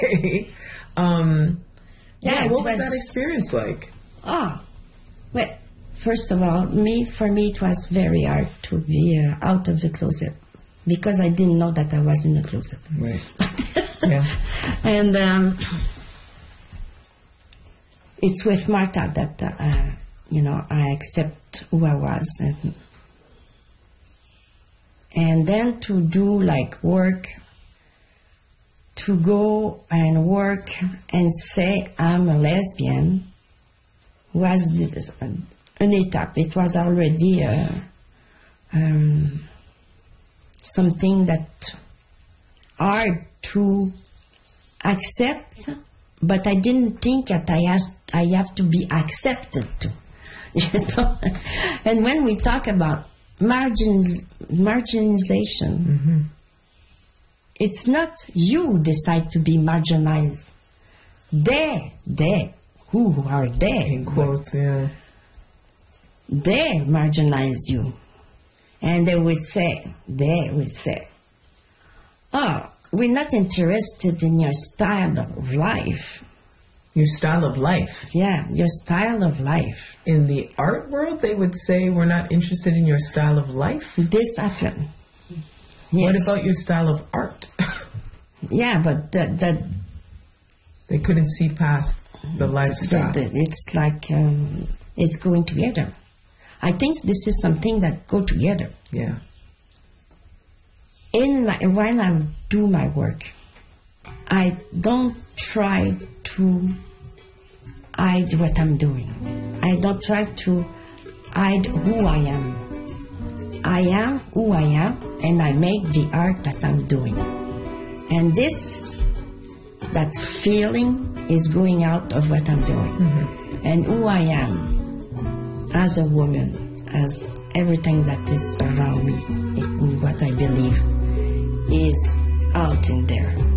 Okay. What was that experience like? Well, first of all, for me, it was very hard to be out of the closet because I didn't know that I was in the closet. Right. Yeah. And it's with Martha that, I accept who I was. And then to do like work, to go and work and say I'm a lesbian was an étape. It was already something that hard to accept, but I didn't think that I have to be accepted too. And when we talk about marginalization, it's not you decide to be marginalized. They, who are they? In quotes, yeah. They marginalize you. And they will say, we're not interested in your style of life. Your style of life? Yeah, your style of life. In the art world, they would say we're not interested in your style of life? This happened. Yes. What about your style of art? Yeah, but they couldn't see past the lifestyle. It's like it's going together. I think this is something that go together. Yeah. When I do my work, I don't try to hide what I'm doing. I don't try to hide who I am. I am who I am, and I make the art that I'm doing. And that feeling is going out of what I'm doing. Mm-hmm. And who I am as a woman, as everything that is around me, what I believe, is out in there.